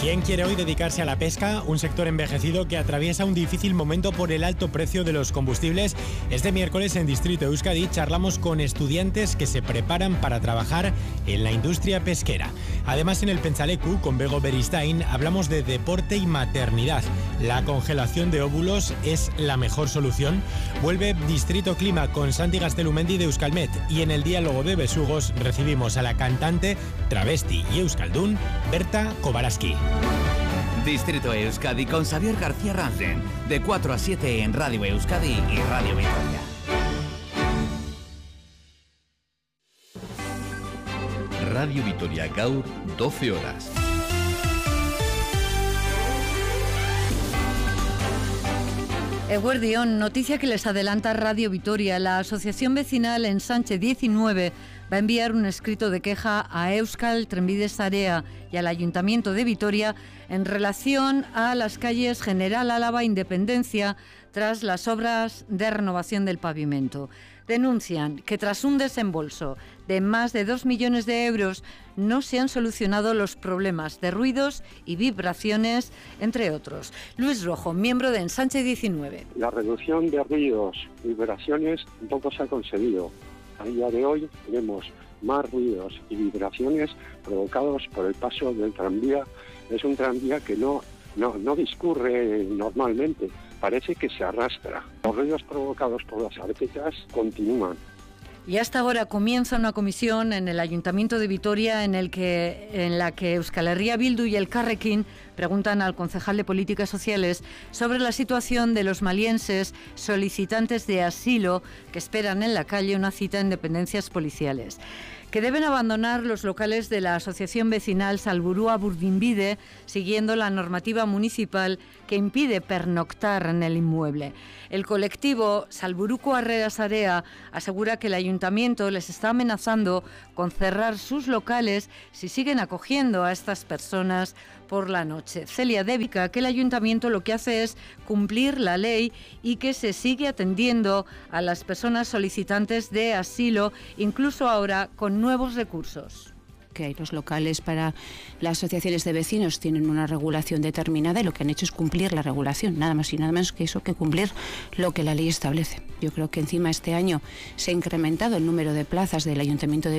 ¿Quién quiere hoy dedicarse a la pesca? Un sector envejecido que atraviesa un difícil momento por el alto precio de los combustibles. Este miércoles en Distrito Euskadi charlamos con estudiantes que se preparan para trabajar en la industria pesquera. Además, en el Pentsaleku, con Bego Beristain, hablamos de deporte y maternidad. ¿La congelación de óvulos es la mejor solución? Vuelve Distrito Clima con Santi Gaztelumendi de Euskalmet. Y en el diálogo de besugos recibimos a la cantante, travesti y euskaldun, Berta Kobaraski. Distrito Euskadi con Xavier García Ransen, de 4 a 7 en Radio Euskadi y Radio Vitoria. Radio Vitoria gaur, 12 horas. Eguerdión, noticia que les adelanta Radio Vitoria. La Asociación Vecinal Ensanche 19 va a enviar un escrito de queja a Euskal Trenbide Sarea y al Ayuntamiento de Vitoria en relación a las calles General Álava e Independencia tras las obras de renovación del pavimento. Denuncian que tras un desembolso de más de 2 millones de euros no se han solucionado los problemas de ruidos y vibraciones, entre otros. Luis Rojo, miembro de Ensanche 19. La reducción de ruidos y vibraciones tampoco se ha conseguido. A día de hoy tenemos más ruidos y vibraciones provocados por el paso del tranvía. Es un tranvía que no discurre normalmente, parece que se arrastra. Los ruidos provocados por las arquetas continúan. Y hasta ahora comienza una comisión en el Ayuntamiento de Vitoria en la que Euskal Herria Bildu y Elkarrekin preguntan al concejal de Políticas Sociales sobre la situación de los malienses solicitantes de asilo que esperan en la calle una cita en dependencias policiales, que deben abandonar los locales de la Asociación Vecinal Salburua Burdinbide siguiendo la normativa municipal que impide pernoctar en el inmueble. El colectivo Salburuko Harrera Sarea asegura que el ayuntamiento les está amenazando con cerrar sus locales si siguen acogiendo a estas personas por la noche. Celia dedica que el ayuntamiento lo que hace es cumplir la ley y que se sigue atendiendo a las personas solicitantes de asilo, incluso ahora con nuevos recursos. Que hay los locales para las asociaciones de vecinos tienen una regulación determinada y lo que han hecho es cumplir la regulación, nada más y nada menos que eso, que cumplir lo que la ley establece. Yo creo que encima este año se ha incrementado el número de plazas del Ayuntamiento de